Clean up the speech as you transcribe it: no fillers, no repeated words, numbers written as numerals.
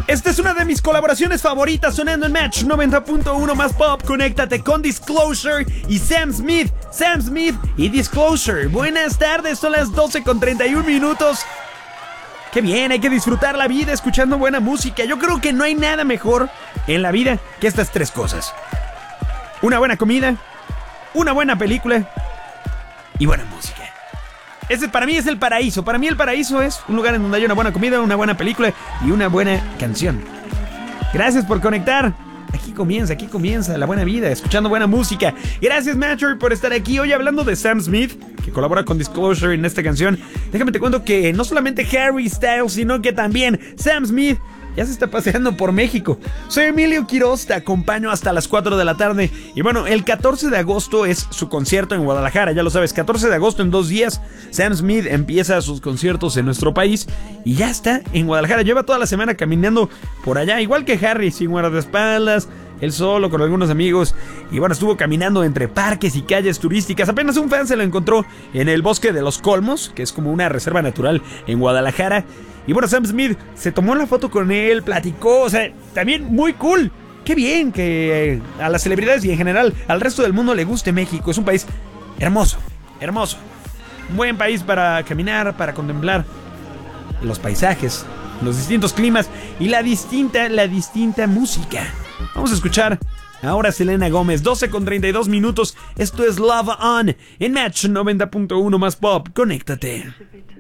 Esta es una de mis colaboraciones favoritas sonando en Match 90.1 más pop. Conéctate con Disclosure y Sam Smith. Sam Smith y Disclosure. Buenas tardes, son las 12:31. Qué bien, hay que disfrutar la vida escuchando buena música. Yo creo que no hay nada mejor en la vida que estas tres cosas: una buena comida, una buena película y buena música. Ese para mí es el paraíso. Para mí el paraíso es un lugar en donde hay una buena comida, una buena película y una buena canción. Gracias por conectar. Aquí comienza la buena vida, escuchando buena música. Gracias, Matcher, por estar aquí. Hoy hablando de Sam Smith, que colabora con Disclosure en esta canción. Déjame te cuento que no solamente Harry Styles, sino que también Sam Smith ya se está paseando por México. Soy Emilio Quiroz, te acompaño hasta las 4 de la tarde. Y bueno, el 14 de agosto es su concierto en Guadalajara, ya lo sabes, 14 de agosto, en 2 días. Sam Smith empieza sus conciertos en nuestro país y ya está en Guadalajara. Lleva toda la semana caminando por allá, igual que Harry, sin guardaespaldas, él solo, con algunos amigos. Y bueno, estuvo caminando entre parques y calles turísticas. Apenas un fan se lo encontró en el Bosque de los Colmos, que es como una reserva natural en Guadalajara. Y bueno, Sam Smith se tomó la foto con él, platicó, o sea, también muy cool. Qué bien que a las celebridades y en general al resto del mundo le guste México. Es un país hermoso, hermoso. Un buen país para caminar, para contemplar los paisajes, los distintos climas y la distinta música. Vamos a escuchar ahora Selena Gómez, 12:32. Esto es Love On en Match 90.1 más pop. Conéctate.